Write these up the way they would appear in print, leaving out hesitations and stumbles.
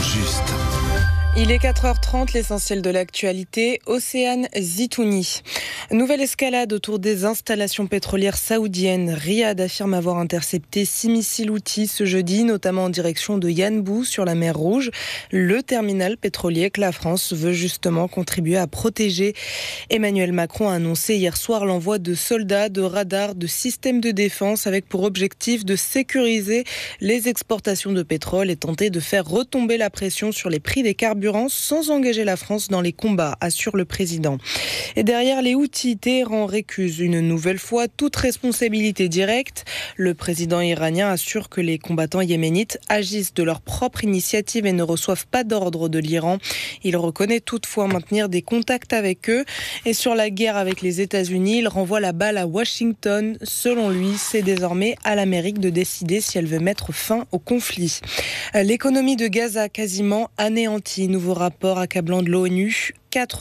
juste. Il est 4h30, l'essentiel de l'actualité. Océane Zitouni. Nouvelle escalade autour des installations pétrolières saoudiennes. Riyad affirme avoir intercepté 6 missiles Houthis ce jeudi, notamment en direction de Yanbu sur la mer Rouge, le terminal pétrolier que la France veut justement contribuer à protéger. Emmanuel Macron a annoncé hier soir l'envoi de soldats, de radars, de systèmes de défense avec pour objectif de sécuriser les exportations de pétrole et tenter de faire retomber la pression sur les prix des carburants sans engager la France dans les combats, assure le président. Et derrière les Houthis, Téhéran récuse une nouvelle fois toute responsabilité directe. Le président iranien assure que les combattants yéménites agissent de leur propre initiative et ne reçoivent pas d'ordre de l'Iran. Il reconnaît toutefois maintenir des contacts avec eux. Et sur la guerre avec les États-Unis, il renvoie la balle à Washington. Selon lui, c'est désormais à l'Amérique de décider si elle veut mettre fin au conflit. L'économie de Gaza quasiment anéantie. Nouveau rapport accablant de l'ONU.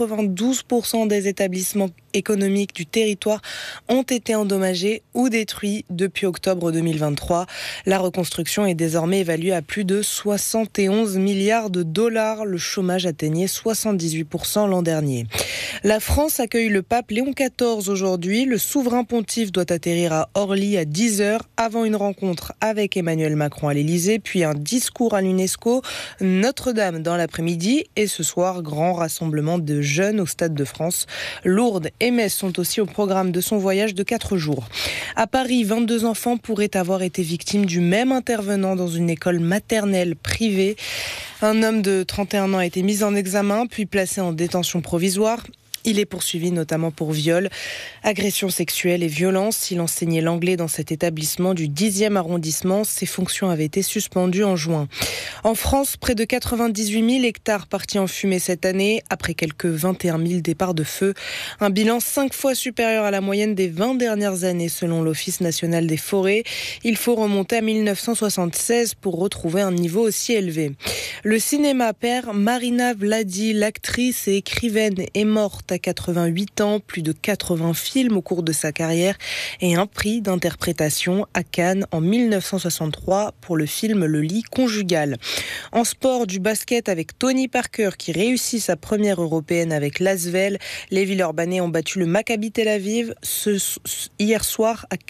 92% des établissements économiques du territoire ont été endommagés ou détruits depuis octobre 2023. La reconstruction est désormais évaluée à plus de 71 milliards de dollars. Le chômage atteignait 78% l'an dernier. La France accueille le pape Léon XIV aujourd'hui. Le souverain pontife doit atterrir à Orly à 10h avant une rencontre avec Emmanuel Macron à l'Élysée, puis un discours à l'UNESCO, Notre-Dame dans l'après-midi et ce soir, grand rassemblement de jeunes au Stade de France. Lourdes et Metz sont aussi au programme de son voyage de 4 jours. À Paris, 22 enfants pourraient avoir été victimes du même intervenant dans une école maternelle privée. Un homme de 31 ans a été mis en examen, puis placé en détention provisoire. Il est poursuivi notamment pour viol, agression sexuelle et violence. Il enseignait l'anglais dans cet établissement du 10e arrondissement. Ses fonctions avaient été suspendues en juin. En France, près de 98 000 hectares partis en fumée cette année, après quelques 21 000 départs de feu. Un bilan 5 fois supérieur à la moyenne des 20 dernières années, selon l'Office national des forêts. Il faut remonter à 1976 pour retrouver un niveau aussi élevé. Le cinéma perd Marina Vladi, l'actrice et écrivaine, est morte à 88 ans, plus de 80 films au cours de sa carrière et un prix d'interprétation à Cannes en 1963 pour le film Le lit conjugal. En sport, du basket avec Tony Parker qui réussit sa première européenne avec l'Asvel. Les Villeurbanais ont battu le Maccabi Tel Aviv hier soir à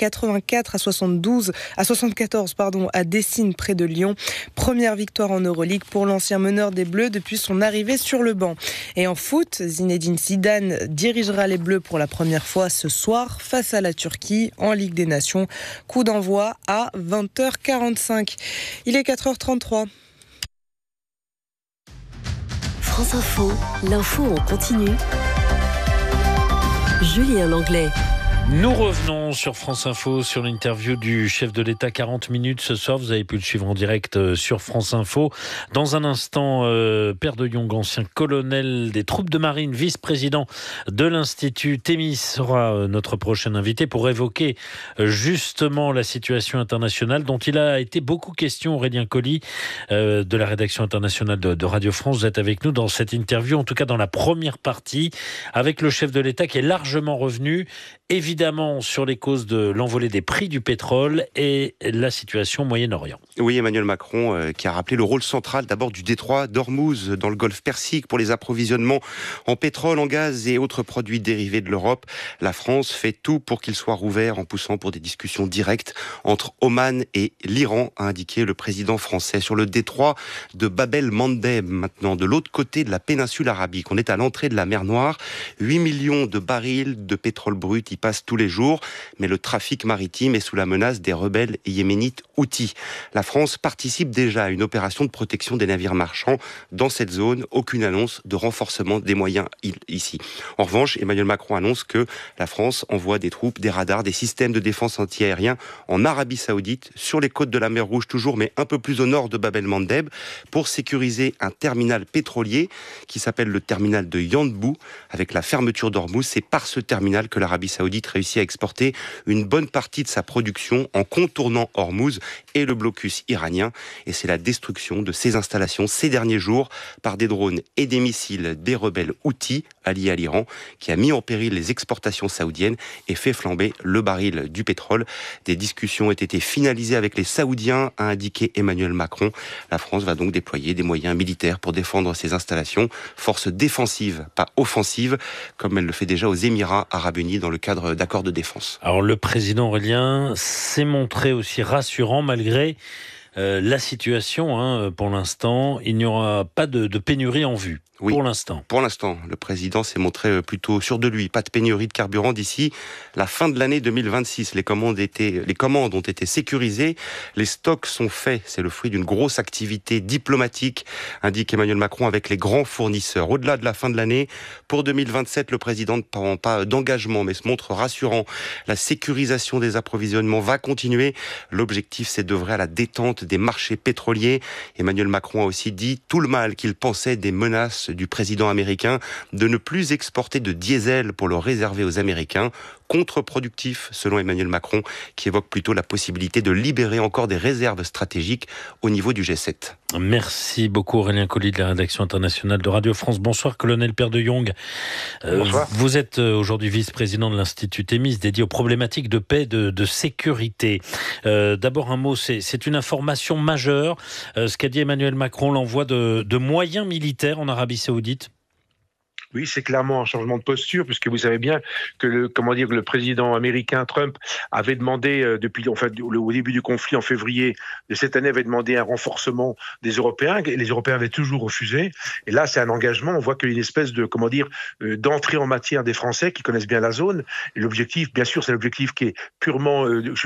74 à Dessine près de Lyon. Première victoire en Euroleague pour l'ancien meneur des Bleus depuis son arrivée sur le banc. Et en foot, Zinedine Zidane dirigera les Bleus pour la première fois ce soir face à la Turquie en Ligue des Nations. Coup d'envoi à 20h45. Il est 4h33. France Info, l'info en continu. Julien Langlais. Nous revenons sur France Info, sur l'interview du chef de l'État, 40 minutes ce soir. Vous avez pu le suivre en direct sur France Info. Dans un instant, Père de Jong, ancien colonel des troupes de marine, vice-président de l'Institut Thémis, sera notre prochain invité pour évoquer justement la situation internationale dont il a été beaucoup question. Aurélien Colli de la rédaction internationale de Radio France, vous êtes avec nous dans cette interview, en tout cas dans la première partie, avec le chef de l'État qui est largement revenu évidemment sur les causes de l'envolée des prix du pétrole et la situation au Moyen-Orient. Oui, Emmanuel Macron qui a rappelé le rôle central d'abord du détroit d'Ormuz dans le golfe Persique pour les approvisionnements en pétrole, en gaz et autres produits dérivés de l'Europe. La France fait tout pour qu'il soit rouvert en poussant pour des discussions directes entre Oman et l'Iran, a indiqué le président français. Sur le détroit de Bab el-Mandeb, maintenant de l'autre côté de la péninsule arabique, on est à l'entrée de la mer Noire. 8 millions de barils de pétrole brut y passent tous les jours, mais le trafic maritime est sous la menace des rebelles yéménites Houthis. La France participe déjà à une opération de protection des navires marchands dans cette zone. Aucune annonce de renforcement des moyens ici. En revanche, Emmanuel Macron annonce que la France envoie des troupes, des radars, des systèmes de défense anti-aérien en Arabie Saoudite, sur les côtes de la mer Rouge toujours, mais un peu plus au nord de Bab el-Mandeb, pour sécuriser un terminal pétrolier qui s'appelle le terminal de Yanbu. Avec la fermeture d'Ormuz, c'est par ce terminal que l'Arabie Saoudite réussit à exporter une bonne partie de sa production en contournant Ormuz et le blocus iranien. Et c'est la destruction de ces installations ces derniers jours par des drones et des missiles des rebelles Houthis allié à l'Iran, qui a mis en péril les exportations saoudiennes et fait flamber le baril du pétrole. Des discussions ont été finalisées avec les Saoudiens, a indiqué Emmanuel Macron. La France va donc déployer des moyens militaires pour défendre ses installations. Force défensive, pas offensive, comme elle le fait déjà aux Émirats arabes unis dans le cadre d'accords de défense. Alors le président Aurélien s'est montré aussi rassurant malgré la situation. Pour l'instant, il n'y aura pas de pénurie en vue. Oui, pour l'instant. Pour l'instant, le président s'est montré plutôt sûr de lui. Pas de pénurie de carburant d'ici la fin de l'année 2026. Les commandes ont été sécurisées. Les stocks sont faits. C'est le fruit d'une grosse activité diplomatique, indique Emmanuel Macron, avec les grands fournisseurs. Au-delà de la fin de l'année, pour 2027, le président ne prend pas d'engagement, mais se montre rassurant. La sécurisation des approvisionnements va continuer. L'objectif, c'est d'œuvrer à la détente des marchés pétroliers. Emmanuel Macron a aussi dit tout le mal qu'il pensait des menaces du président américain de ne plus exporter de diesel pour le réserver aux Américains. Contre-productif, selon Emmanuel Macron, qui évoque plutôt la possibilité de libérer encore des réserves stratégiques au niveau du G7. Merci beaucoup Aurélien Colli de la rédaction internationale de Radio France. Bonsoir colonel Père de Jong. Bonsoir. Vous êtes aujourd'hui vice-président de l'Institut Thémis dédié aux problématiques de paix et de sécurité. D'abord un mot, c'est une information majeure. Ce qu'a dit Emmanuel Macron, l'envoi de moyens militaires en Arabie Saoudite. Oui, c'est clairement un changement de posture, puisque vous savez bien que le président américain Trump avait demandé au début du conflit en février de cette année avait demandé un renforcement des Européens, et les Européens avaient toujours refusé. Et là, c'est un engagement. On voit qu'il y a une espèce de d'entrée en matière des Français qui connaissent bien la zone. Et l'objectif, bien sûr, c'est l'objectif qui est purement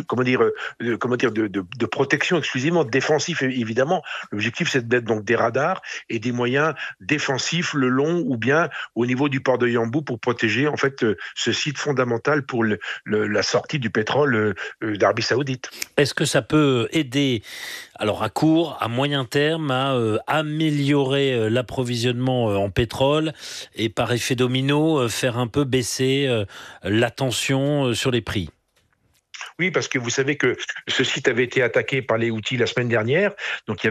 de protection exclusivement défensif évidemment. L'objectif, c'est d'être donc des radars et des moyens défensifs le long ou bien au niveau du port de Yanbu pour protéger en fait ce site fondamental pour la sortie du pétrole d'Arabie Saoudite. Est-ce que ça peut aider, alors à court, à moyen terme, à améliorer l'approvisionnement en pétrole et par effet domino faire un peu baisser la tension sur les prix ? Oui, parce que vous savez que ce site avait été attaqué par les Houthis la semaine dernière. Donc,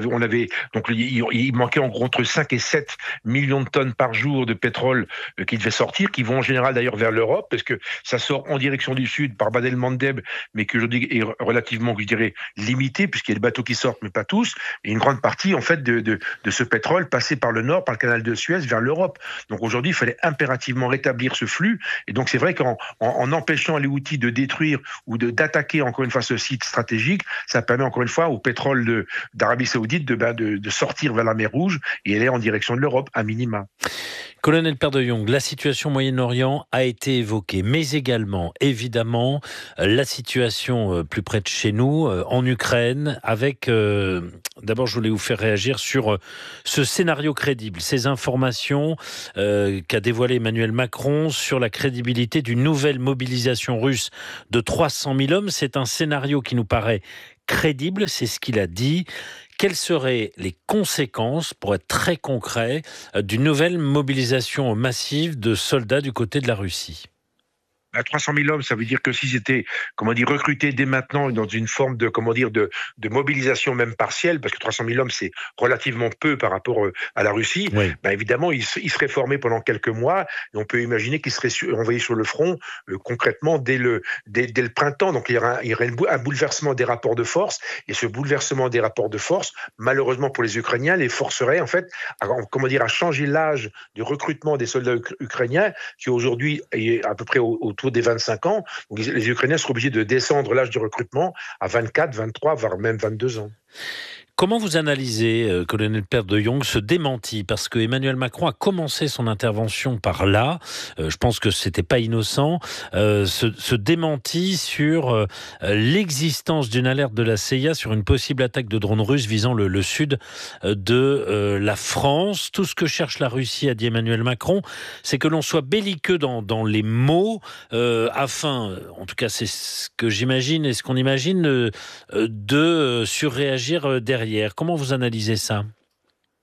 il manquait en gros entre 5 et 7 millions de tonnes par jour de pétrole qui devaient sortir, qui vont en général d'ailleurs vers l'Europe, parce que ça sort en direction du sud par Bab el-Mandeb, mais que je dis est relativement, je dirais, limité, puisqu'il y a des bateaux qui sortent, mais pas tous. Et une grande partie, en fait, de ce pétrole passait par le nord, par le canal de Suez, vers l'Europe. Donc aujourd'hui, il fallait impérativement rétablir ce flux. Et donc c'est vrai qu'en empêchant les Houthis de détruire ou d'attaquer encore une fois ce site stratégique, ça permet encore une fois au pétrole d'Arabie Saoudite de sortir vers la mer Rouge et aller en direction de l'Europe à minima. Colonel Père de Jong, la situation au Moyen-Orient a été évoquée, mais également, évidemment, la situation plus près de chez nous, en Ukraine, avec... D'abord, je voulais vous faire réagir sur ce scénario crédible, ces informations qu'a dévoilé Emmanuel Macron sur la crédibilité d'une nouvelle mobilisation russe de 300 000 hommes. C'est un scénario qui nous paraît crédible, c'est ce qu'il a dit. Quelles seraient les conséquences, pour être très concret, d'une nouvelle mobilisation massive de soldats du côté de la Russie ? À 300 000 hommes, ça veut dire que s'ils étaient, recrutés dès maintenant dans une forme de mobilisation même partielle, parce que 300 000 hommes, c'est relativement peu par rapport à la Russie, oui. Évidemment, ils seraient formés pendant quelques mois, et on peut imaginer qu'ils seraient envoyés sur le front concrètement dès le printemps. Donc il y aurait un bouleversement des rapports de force, et ce bouleversement des rapports de force, malheureusement pour les Ukrainiens, les forcerait en fait à changer l'âge du recrutement des soldats ukrainiens, qui aujourd'hui est à peu près autour des 25 ans. Donc les Ukrainiens seront obligés de descendre l'âge de recrutement à 24, 23, voire même 22 ans. Comment vous analysez, colonel Père de Jong, ce démenti ? Parce que Emmanuel Macron a commencé son intervention par là. Je pense que c'était pas innocent. Ce démenti sur l'existence d'une alerte de la CIA sur une possible attaque de drones russes visant le sud de la France. Tout ce que cherche la Russie, a dit Emmanuel Macron, c'est que l'on soit belliqueux dans les mots, afin, en tout cas c'est ce que j'imagine et ce qu'on imagine, de surréagir derrière. Comment vous analysez ça ?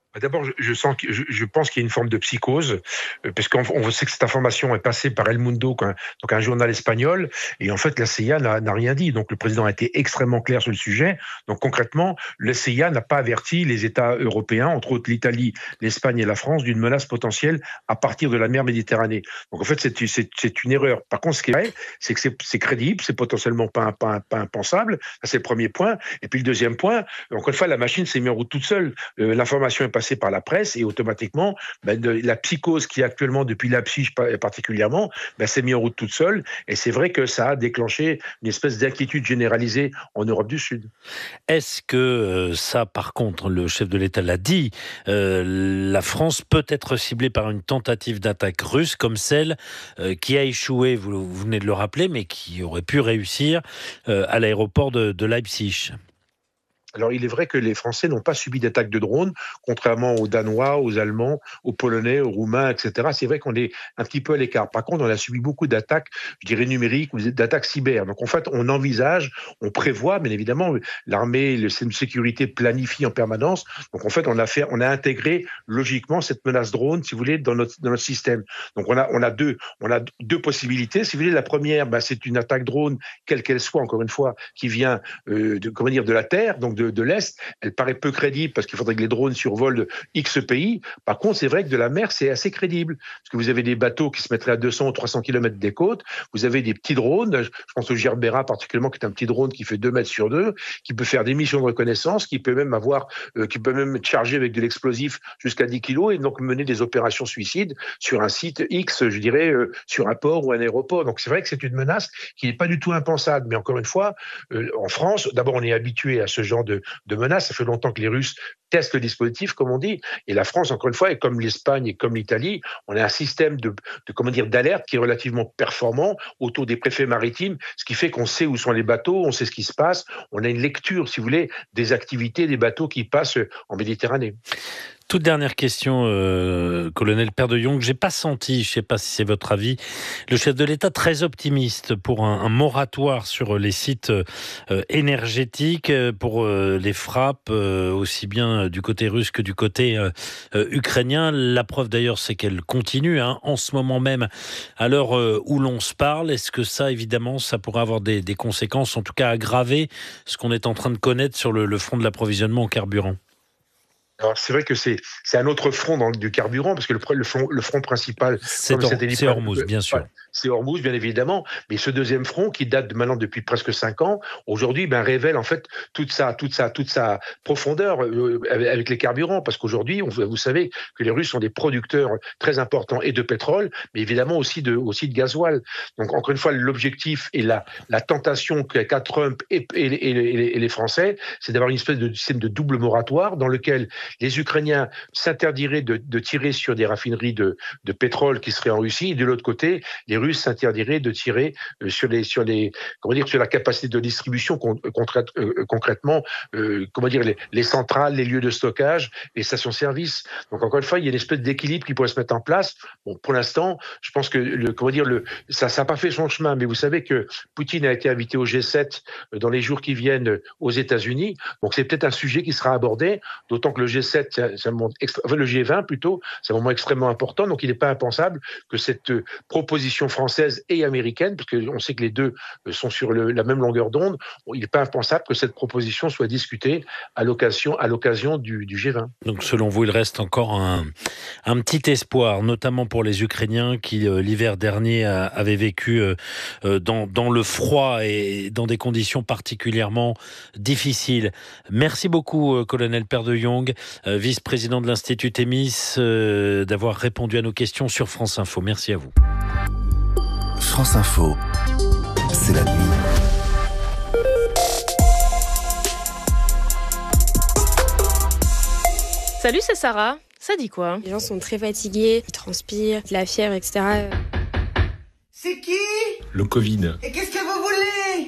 D'abord, je pense qu'il y a une forme de psychose, parce qu'on sait que cette information est passée par El Mundo, donc un journal espagnol, et en fait la CIA n'a rien dit. Donc le président a été extrêmement clair sur le sujet. Donc concrètement, la CIA n'a pas averti les États européens, entre autres l'Italie, l'Espagne et la France, d'une menace potentielle à partir de la mer Méditerranée. Donc en fait, c'est une erreur. Par contre, ce qui est vrai, c'est que c'est crédible, c'est potentiellement pas impensable. Ça, c'est le premier point. Et puis le deuxième point, encore une fois, la machine s'est mise en route toute seule. L'information est passée par la presse et automatiquement, la psychose qui est actuellement depuis Leipzig particulièrement, s'est mise en route toute seule. Et c'est vrai que ça a déclenché une espèce d'inquiétude généralisée en Europe du Sud. Est-ce que ça, par contre, le chef de l'État l'a dit, la France peut être ciblée par une tentative d'attaque russe comme celle qui a échoué, vous venez de le rappeler, mais qui aurait pu réussir à l'aéroport de Leipzig? Alors, il est vrai que les Français n'ont pas subi d'attaque de drones, contrairement aux Danois, aux Allemands, aux Polonais, aux Roumains, etc. C'est vrai qu'on est un petit peu à l'écart. Par contre, on a subi beaucoup d'attaques, je dirais numériques, ou d'attaques cyber. Donc, en fait, on envisage, on prévoit, bien évidemment, l'armée, le système de sécurité planifie en permanence. Donc, en fait, on a intégré logiquement cette menace drone, si vous voulez, dans notre système. Donc, on a deux possibilités. Si vous voulez, la première, c'est une attaque drone, quelle qu'elle soit, encore une fois, qui vient de la terre, donc de l'Est. Elle paraît peu crédible parce qu'il faudrait que les drones survolent X pays. Par contre, c'est vrai que de la mer, c'est assez crédible. Parce que vous avez des bateaux qui se mettraient à 200 ou 300 km des côtes. Vous avez des petits drones. Je pense au Gerbera particulièrement, qui est un petit drone qui fait 2 mètres sur 2, qui peut faire des missions de reconnaissance, qui peut même être chargé avec de l'explosif jusqu'à 10 kilos et donc mener des opérations suicides sur un site X, je dirais, sur un port ou un aéroport. Donc c'est vrai que c'est une menace qui n'est pas du tout impensable. Mais encore une fois, en France, d'abord, on est habitué à ce genre de menaces. Ça fait longtemps que les Russes testent le dispositif, comme on dit. Et la France, encore une fois, et comme l'Espagne et comme l'Italie, on a un système d'alerte qui est relativement performant autour des préfets maritimes, ce qui fait qu'on sait où sont les bateaux, on sait ce qui se passe. On a une lecture, si vous voulez, des activités des bateaux qui passent en Méditerranée. Toute dernière question, colonel Père de Jong. J'ai pas senti, je sais pas si c'est votre avis, le chef de l'État très optimiste pour un moratoire sur les sites énergétiques, pour les frappes, aussi bien du côté russe que du côté ukrainien. La preuve d'ailleurs, c'est qu'elle continue en ce moment même, à l'heure où l'on se parle. Est-ce que ça, évidemment, ça pourrait avoir des conséquences, en tout cas aggraver ce qu'on est en train de connaître sur le front de l'approvisionnement en carburant? Alors, c'est vrai que c'est un autre front du carburant, parce que le front principal, c'est Hormuz, bien sûr. C'est Hormuz, bien évidemment, mais ce deuxième front, qui date maintenant depuis presque 5 ans, aujourd'hui, révèle en fait toute sa profondeur avec les carburants, parce qu'aujourd'hui, vous savez que les Russes sont des producteurs très importants et de pétrole, mais évidemment aussi de gasoil. Donc, encore une fois, l'objectif et la tentation qu'a Trump et les Français, c'est d'avoir une espèce de système de double moratoire dans lequel les Ukrainiens s'interdiraient de tirer sur des raffineries de pétrole qui seraient en Russie, et de l'autre côté, les Russes s'interdiraient de tirer sur la capacité de distribution concrètement, les centrales, les lieux de stockage, les stations-service. Donc encore une fois, il y a une espèce d'équilibre qui pourrait se mettre en place. Bon, pour l'instant, je pense que ça n'a pas fait son chemin, mais vous savez que Poutine a été invité au G7 dans les jours qui viennent aux États-Unis. Donc c'est peut-être un sujet qui sera abordé, d'autant que le G7, le G20 plutôt, c'est un moment extrêmement important. Donc il n'est pas impensable que cette proposition française et américaine, parce qu'on sait que les deux sont sur la même longueur d'onde, il n'est pas impensable que cette proposition soit discutée à l'occasion du G20. Donc selon vous, il reste encore un petit espoir, notamment pour les Ukrainiens qui, l'hiver dernier, avaient vécu dans le froid et dans des conditions particulièrement difficiles. Merci beaucoup, colonel Père de Jong, vice-président de l'Institut Thémis, d'avoir répondu à nos questions sur France Info. Merci à vous. France Info, c'est la nuit. Salut, c'est Sarah. Ça dit quoi? Les gens sont très fatigués, ils transpirent, de la fièvre, etc. C'est qui? Le Covid. Et qu'est-ce que vous voulez?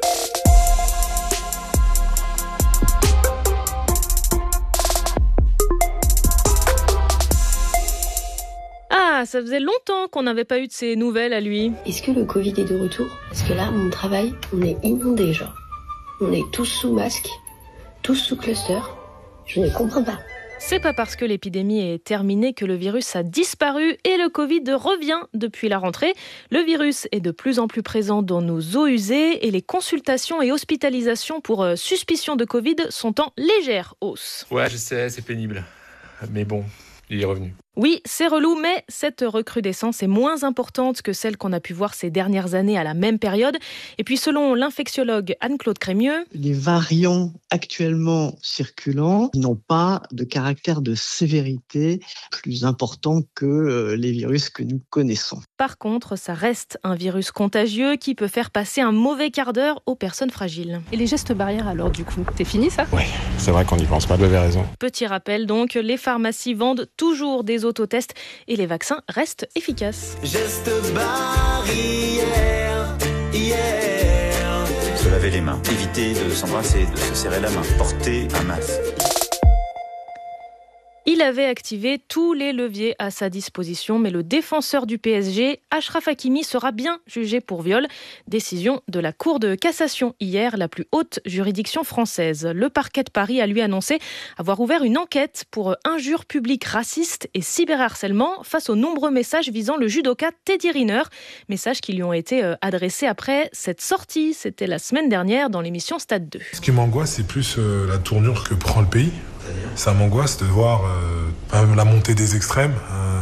Ah, ça faisait longtemps qu'on n'avait pas eu de ces nouvelles à lui. Est-ce que le Covid est de retour? Parce que là, mon travail, on est inondés, genre. On est tous sous masque, tous sous cluster. Je ne comprends pas. C'est pas parce que l'épidémie est terminée que le virus a disparu et le Covid revient depuis la rentrée. Le virus est de plus en plus présent dans nos eaux usées et les consultations et hospitalisations pour suspicion de Covid sont en légère hausse. Ouais, je sais, c'est pénible. Mais bon, il est revenu. Oui, c'est relou, mais cette recrudescence est moins importante que celle qu'on a pu voir ces dernières années à la même période. Et puis selon l'infectiologue Anne-Claude Crémieux, les variants actuellement circulants n'ont pas de caractère de sévérité plus important que les virus que nous connaissons. Par contre, ça reste un virus contagieux qui peut faire passer un mauvais quart d'heure aux personnes fragiles. Et les gestes barrières alors du coup, c'est fini ça ? Oui, c'est vrai qu'on n'y pense pas, vous avez raison. Petit rappel donc, les pharmacies vendent toujours des autotests et les vaccins restent efficaces. Gestes barrières, Se laver les mains, éviter de s'embrasser, de se serrer la main, porter un masque. Il avait activé tous les leviers à sa disposition, mais le défenseur du PSG, Achraf Hakimi, sera bien jugé pour viol. Décision de la Cour de cassation hier, la plus haute juridiction française. Le parquet de Paris a lui annoncé avoir ouvert une enquête pour injures publiques racistes et cyberharcèlement face aux nombreux messages visant le judoka Teddy Riner. Messages qui lui ont été adressés après cette sortie. C'était la semaine dernière dans l'émission Stade 2. Ce qui m'angoisse, c'est plus la tournure que prend le pays. Ça m'angoisse de voir la montée des extrêmes.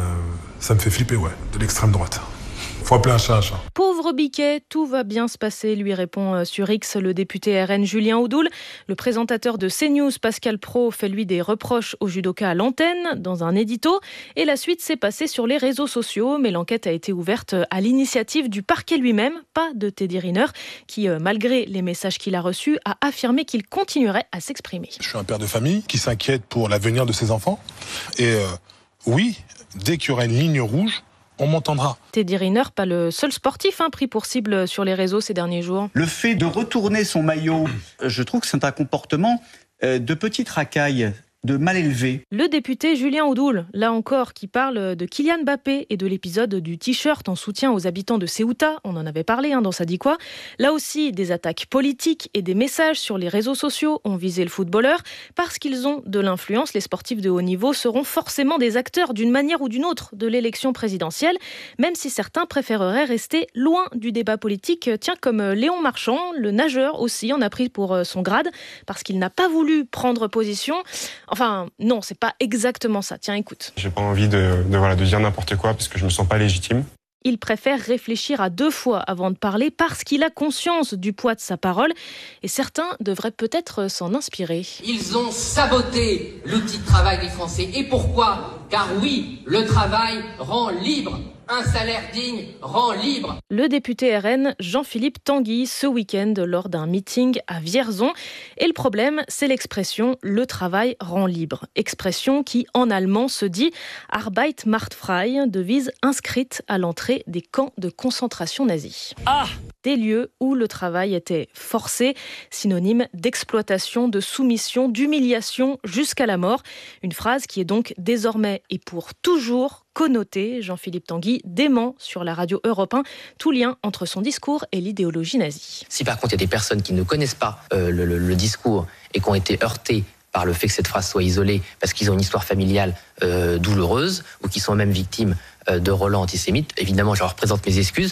Ça me fait flipper, de l'extrême droite. Faut appeler un chat un chat. Pauvre Biquet, tout va bien se passer, lui répond sur X le député RN Julien Oudoul. Le présentateur de CNews, Pascal Praud, fait lui des reproches au judoka à l'antenne dans un édito. Et la suite s'est passée sur les réseaux sociaux, mais l'enquête a été ouverte à l'initiative du parquet lui-même, pas de Teddy Riner, qui, malgré les messages qu'il a reçus, a affirmé qu'il continuerait à s'exprimer. Je suis un père de famille qui s'inquiète pour l'avenir de ses enfants. Et oui, dès qu'il y aura une ligne rouge, on m'entendra. Teddy Riner, pas le seul sportif pris pour cible sur les réseaux ces derniers jours. Le fait de retourner son maillot, je trouve que c'est un comportement de petite racaille, de mal élevé. Le député Julien Oudoul, là encore, qui parle de Kylian Mbappé et de l'épisode du t-shirt en soutien aux habitants de Ceuta. On en avait parlé dans Ça dit quoi. Là aussi, des attaques politiques et des messages sur les réseaux sociaux ont visé le footballeur. Parce qu'ils ont de l'influence, les sportifs de haut niveau seront forcément des acteurs d'une manière ou d'une autre de l'élection présidentielle, même si certains préféreraient rester loin du débat politique. Tiens, comme Léon Marchand, le nageur aussi, en a pris pour son grade, parce qu'il n'a pas voulu prendre position. Enfin, non, c'est pas exactement ça. Tiens, écoute. J'ai pas envie de dire n'importe quoi parce que je me sens pas légitime. Il préfère réfléchir à 2 fois avant de parler parce qu'il a conscience du poids de sa parole et certains devraient peut-être s'en inspirer. Ils ont saboté l'outil de travail des Français. Et pourquoi ? Car oui, le travail rend libre. Un salaire digne rend libre. Le député RN Jean-Philippe Tanguy ce week-end lors d'un meeting à Vierzon. Et le problème, c'est l'expression « le travail rend libre ». Expression qui, en allemand, se dit « Arbeit macht frei », devise inscrite à l'entrée des camps de concentration nazis. Des lieux où le travail était forcé, synonyme d'exploitation, de soumission, d'humiliation jusqu'à la mort. Une phrase qui est donc désormais et pour toujours connoté. Jean-Philippe Tanguy dément sur la radio Europe 1 tout lien entre son discours et l'idéologie nazie. Si par contre il y a des personnes qui ne connaissent pas le discours et qui ont été heurtées par le fait que cette phrase soit isolée parce qu'ils ont une histoire familiale douloureuse ou qui sont même victimes de relents antisémites, évidemment je leur présente mes excuses.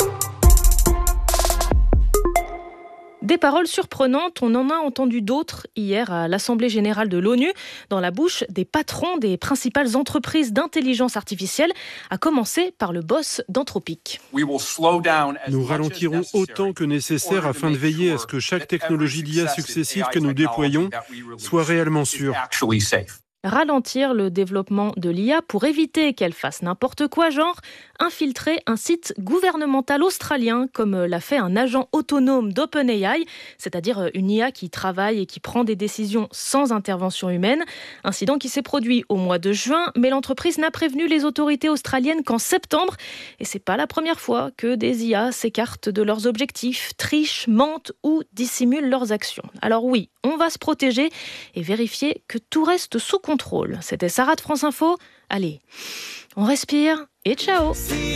Des paroles surprenantes, on en a entendu d'autres hier à l'Assemblée générale de l'ONU, dans la bouche des patrons des principales entreprises d'intelligence artificielle, à commencer par le boss d'Anthropic. Nous ralentirons autant que nécessaire afin de veiller à ce que chaque technologie d'IA successive que nous déployons soit réellement sûre. Ralentir le développement de l'IA pour éviter qu'elle fasse n'importe quoi, genre infiltrer un site gouvernemental australien comme l'a fait un agent autonome d'OpenAI, c'est-à-dire une IA qui travaille et qui prend des décisions sans intervention humaine. Incident qui s'est produit au mois de juin, mais l'entreprise n'a prévenu les autorités australiennes qu'en septembre. Et c'est pas la première fois que des IA s'écartent de leurs objectifs, trichent, mentent ou dissimulent leurs actions. Alors oui, on va se protéger et vérifier que tout reste sous contrôle. C'était Sarah de France Info. Allez, on respire et ciao!